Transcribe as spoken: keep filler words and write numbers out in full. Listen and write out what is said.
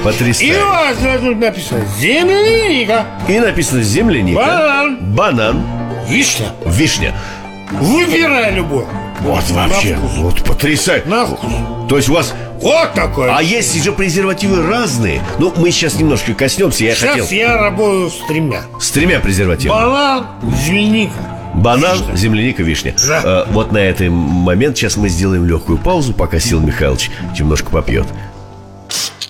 Потрясающе. И у вас тут написано земляника. И написано земляника. Банан. Банан. Вишня. Вишня. Выбирай любой. Вот вообще, На вкус. вот потрясающе. На вкус. То есть у вас... Вот такой. А есть же презервативы разные. Ну, мы сейчас немножко коснемся. Я Сейчас хотел я работаю с тремя. с тремя презервативами. Банан, земляника. Банан, Вишня. земляника, вишня. Да. Э, Вот на этот момент сейчас мы сделаем легкую паузу, пока Сил Михайлович немножко попьет.